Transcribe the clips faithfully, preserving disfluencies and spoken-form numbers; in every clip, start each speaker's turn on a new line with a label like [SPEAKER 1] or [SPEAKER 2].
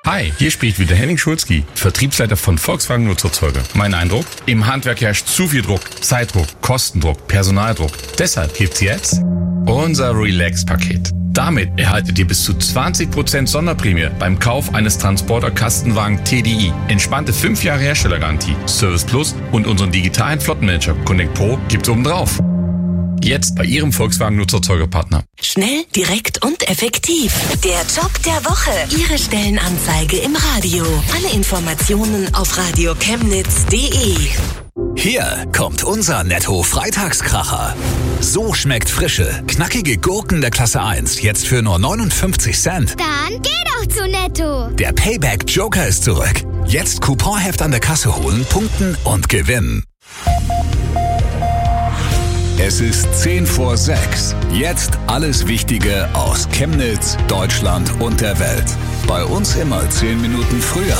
[SPEAKER 1] Hi, hier spricht wieder Henning Schulzki, Vertriebsleiter von Volkswagen Nutzfahrzeuge. Mein Eindruck? Im Handwerk herrscht zu viel Druck, Zeitdruck, Kostendruck, Personaldruck. Deshalb gibt's jetzt unser Relax-Paket. Damit erhaltet ihr bis zu zwanzig Prozent Sonderprämie beim Kauf eines Transporter-Kastenwagen T D I. Entspannte fünf Jahre Herstellergarantie, Service Plus und unseren digitalen Flottenmanager Connect Pro gibt's obendrauf. Jetzt bei Ihrem Volkswagen Nutzfahrzeugepartner.
[SPEAKER 2] Schnell, direkt und effektiv. Der Job der Woche. Ihre Stellenanzeige im Radio. Alle Informationen auf radio chemnitz punkt de.
[SPEAKER 3] Hier kommt unser Netto-Freitagskracher. So schmeckt frische, knackige Gurken der Klasse eins. Jetzt für nur neunundfünfzig Cent.
[SPEAKER 4] Dann geh doch zu Netto.
[SPEAKER 3] Der Payback-Joker ist zurück. Jetzt Couponheft an der Kasse holen, punkten und gewinnen. Es ist zehn vor sechs. Jetzt alles Wichtige aus Chemnitz, Deutschland und der Welt. Bei uns immer zehn Minuten früher.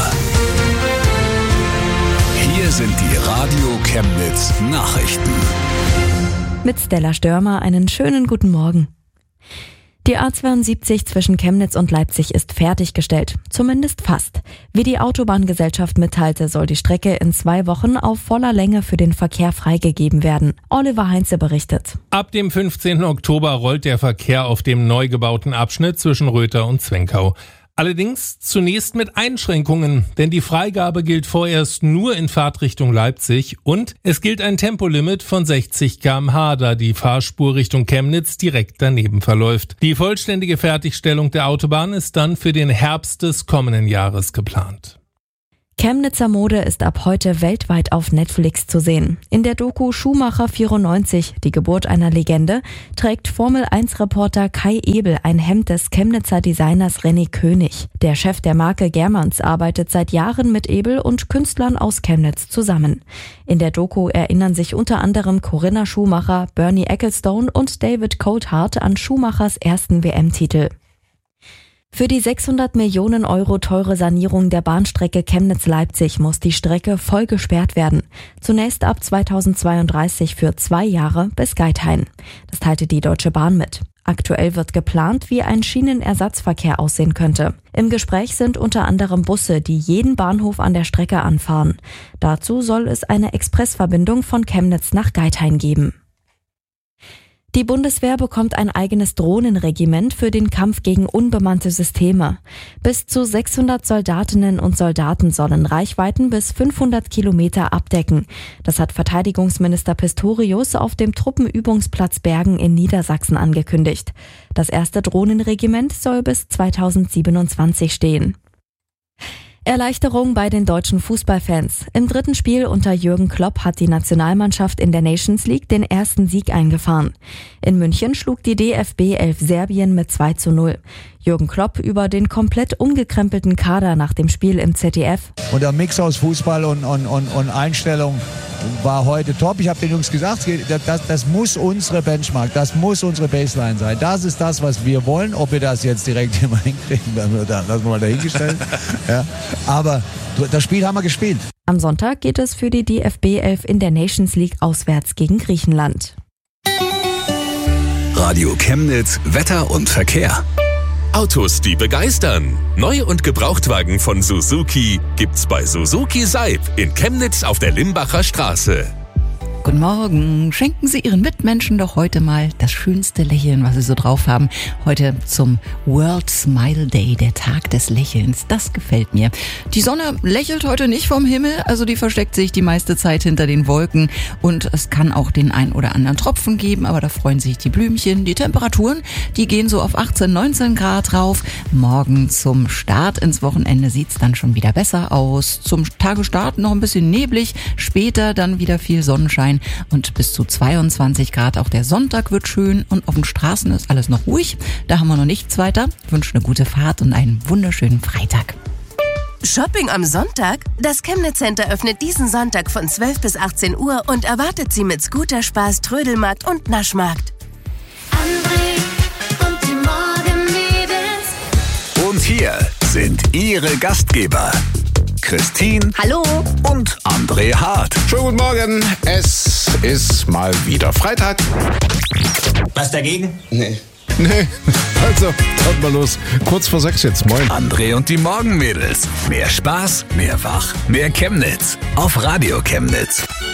[SPEAKER 3] Hier sind die Radio Chemnitz Nachrichten.
[SPEAKER 5] Mit Stella Störmer einen schönen guten Morgen. Die A zweiundsiebzig zwischen Chemnitz und Leipzig ist fertiggestellt, zumindest fast. Wie die Autobahngesellschaft mitteilte, soll die Strecke in zwei Wochen auf voller Länge für den Verkehr freigegeben werden. Oliver Heinze berichtet.
[SPEAKER 6] Ab dem fünfzehnten Oktober rollt der Verkehr auf dem neu gebauten Abschnitt zwischen Röther und Zwenkau. Allerdings zunächst mit Einschränkungen, denn die Freigabe gilt vorerst nur in Fahrtrichtung Leipzig und es gilt ein Tempolimit von sechzig Kilometer pro Stunde, da die Fahrspur Richtung Chemnitz direkt daneben verläuft. Die vollständige Fertigstellung der Autobahn ist dann für den Herbst des kommenden Jahres geplant.
[SPEAKER 5] Chemnitzer Mode ist ab heute weltweit auf Netflix zu sehen. In der Doku Schumacher vierundneunzig, die Geburt einer Legende, trägt Formel eins Reporter Kai Ebel ein Hemd des Chemnitzer Designers René König. Der Chef der Marke Germans arbeitet seit Jahren mit Ebel und Künstlern aus Chemnitz zusammen. In der Doku erinnern sich unter anderem Corinna Schumacher, Bernie Ecclestone und David Coulthard an Schumachers ersten W M-Titel. Für die sechshundert Millionen Euro teure Sanierung der Bahnstrecke Chemnitz-Leipzig muss die Strecke voll gesperrt werden. Zunächst ab zweitausendzweiunddreißig für zwei Jahre bis Geithain. Das teilte die Deutsche Bahn mit. Aktuell wird geplant, wie ein Schienenersatzverkehr aussehen könnte. Im Gespräch sind unter anderem Busse, die jeden Bahnhof an der Strecke anfahren. Dazu soll es eine Expressverbindung von Chemnitz nach Geithain geben. Die Bundeswehr bekommt ein eigenes Drohnenregiment für den Kampf gegen unbemannte Systeme. Bis zu sechshundert Soldatinnen und Soldaten sollen Reichweiten bis fünfhundert Kilometer abdecken. Das hat Verteidigungsminister Pistorius auf dem Truppenübungsplatz Bergen in Niedersachsen angekündigt. Das erste Drohnenregiment soll bis zweitausendsiebenundzwanzig stehen. Erleichterung bei den deutschen Fußballfans. Im dritten Spiel unter Jürgen Klopp hat die Nationalmannschaft in der Nations League den ersten Sieg eingefahren. In München schlug die D F B elf Serbien mit zwei zu null. Jürgen Klopp über den komplett umgekrempelten Kader nach dem Spiel im Z D F.
[SPEAKER 7] Und der Mix aus Fußball und, und, und, und Einstellung war heute top. Ich habe den Jungs gesagt, das, das muss unsere Benchmark, das muss unsere Baseline sein. Das ist das, was wir wollen. Ob wir das jetzt direkt immer hinkriegen, dann lassen wir mal dahingestellt. Ja. Aber das Spiel haben wir gespielt.
[SPEAKER 5] Am Sonntag geht es für die D F B elf in der Nations League auswärts gegen Griechenland.
[SPEAKER 3] Radio Chemnitz, Wetter und Verkehr.
[SPEAKER 8] Autos, die begeistern. Neu- und Gebrauchtwagen von Suzuki gibt's bei Suzuki Seib in Chemnitz auf der Limbacher Straße.
[SPEAKER 9] Guten Morgen. Schenken Sie Ihren Mitmenschen doch heute mal das schönste Lächeln, was Sie so drauf haben. Heute zum World Smile Day, der Tag des Lächelns. Das gefällt mir. Die Sonne lächelt heute nicht vom Himmel, also die versteckt sich die meiste Zeit hinter den Wolken. Und es kann auch den ein oder anderen Tropfen geben, aber da freuen sich die Blümchen. Die Temperaturen, die gehen so auf achtzehn, neunzehn Grad rauf. Morgen zum Start ins Wochenende sieht's dann schon wieder besser aus. Zum Tagestart noch ein bisschen neblig, später dann wieder viel Sonnenschein. Und bis zu zweiundzwanzig Grad. Auch der Sonntag wird schön und auf den Straßen ist alles noch ruhig. Da haben wir noch nichts weiter. Ich wünsche eine gute Fahrt und einen wunderschönen Freitag.
[SPEAKER 2] Shopping am Sonntag? Das Chemnitz Center öffnet diesen Sonntag von zwölf bis achtzehn Uhr und erwartet Sie mit Scooterspaß, Trödelmarkt und Naschmarkt.
[SPEAKER 4] André und die Morgenmädels.
[SPEAKER 3] Und hier sind Ihre Gastgeber. Christine.
[SPEAKER 10] Hallo.
[SPEAKER 3] Und André Hart.
[SPEAKER 1] Schönen guten Morgen. Es ist mal wieder Freitag.
[SPEAKER 10] Was dagegen?
[SPEAKER 11] Nee.
[SPEAKER 10] Nee, also, schaut mal los. Kurz vor sechs jetzt. Moin.
[SPEAKER 3] André und die Morgenmädels. Mehr Spaß, mehr Wach, mehr Chemnitz. Auf Radio Chemnitz.